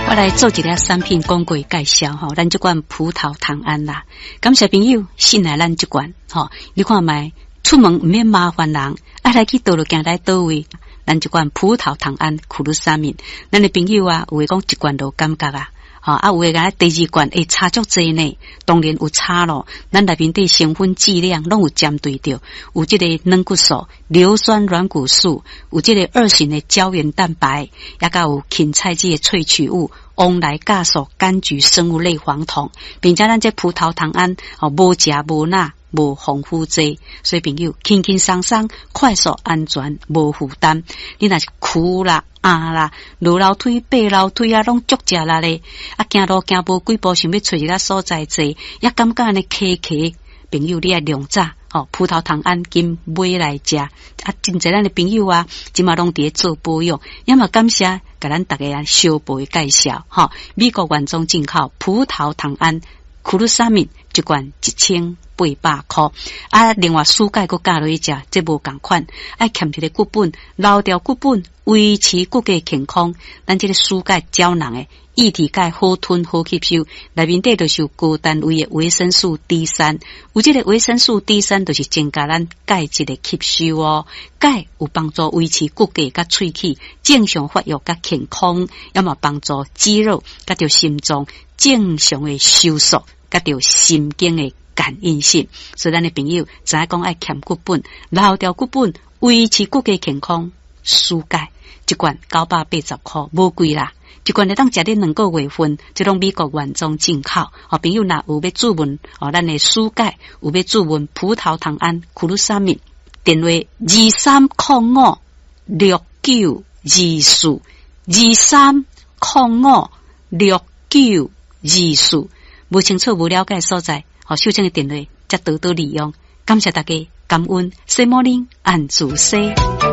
我来做一个产品广告介绍吼，咱这款葡萄糖胺啦，感谢朋友信赖咱这款吼，你看卖出门唔免麻烦人，爱来去倒落行来倒位，咱这款葡萄糖胺库鲁沙敏，咱的朋友啊，有诶讲一罐都感觉啊。有诶个第二罐会差足济呢，当然有差咯。咱内面的成分剂量拢有针对着，有这个软骨素、硫酸软骨素，有这个二型的胶原蛋白，也甲有芹菜籽的萃取物、翁来酵素、柑橘生物类黄酮，并且咱这葡萄糖胺无食无钠。无防腐剂，所以朋友轻轻松松、快速、安全、无负担。你若是苦啦、啦、落楼梯、爬楼梯啊，拢足食力咧。行路行无几步，想要找一个所在坐，也感觉安尼卡卡。朋友，你爱量早葡萄糖胺金买来食。真侪咱的朋友啊，即马拢伫咧做保养，也嘛感谢甲咱大家小辈介绍美国原装进口葡萄糖胺库鲁沙敏一罐1800块另外蔬钙佮加落去食，这无共款，爱欠一个骨本，留掉骨本，维持骨骼健康。咱这个蔬钙胶囊诶，液体钙好吞好吸收，内面底就是有高单位的维生素 D3， 有这个维生素 D3 就是增加咱钙质的吸收钙有帮助维持骨骼甲喙齿正常发育甲健康，也嘛帮助肌肉甲着心脏正常的收缩，甲着神经的感应性。所以咱的朋友知影讲爱欠骨本，留掉骨本，维持骨骼健康，蔬钙一罐980块，无贵啦。一罐你当食咧2个月份，这种美国原装进口。朋友若有要注文咱的蔬钙，有要注文葡萄糖胺库鲁沙敏，电话23056924，23056924，无清楚无了解所在，秀珍的电话则多多利用。感谢大家，感恩，Good morning， 安住西。